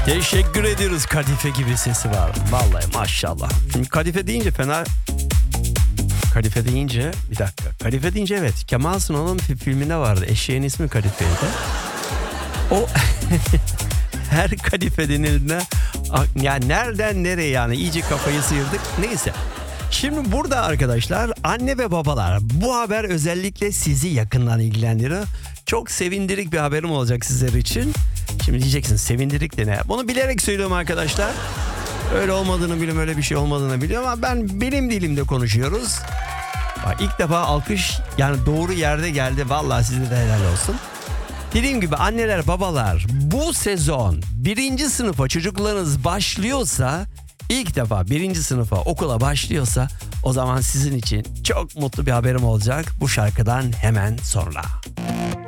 Teşekkür ediyoruz. Kadife gibi sesi var. Vallahi maşallah. Şimdi kadife deyince fena... Kadife deyince... Bir dakika. Kadife deyince evet. Kemal Sunal'ın filminde vardı. Eşeğin ismi Kadife'ydi. O... Her kadife denildiğinde... Yani nereden nereye yani? İyice kafayı sıyırdık. Neyse. Şimdi burada arkadaşlar anne ve babalar, bu haber özellikle sizi yakından ilgilendiriyor. Çok sevindirik bir haberim olacak sizler için. Şimdi diyeceksin sevindirik de ne? Bunu bilerek söylüyorum arkadaşlar. Öyle olmadığını biliyorum, öyle bir şey olmadığını biliyorum ama benim dilimde konuşuyoruz. Bak, ilk defa alkış yani doğru yerde geldi. Vallahi size de helal olsun. Dediğim gibi anneler, babalar, bu sezon 1. sınıfa çocuklarınız başlıyorsa, ilk defa 1. sınıfa okula başlıyorsa, o zaman sizin için çok mutlu bir haberim olacak bu şarkıdan hemen sonra.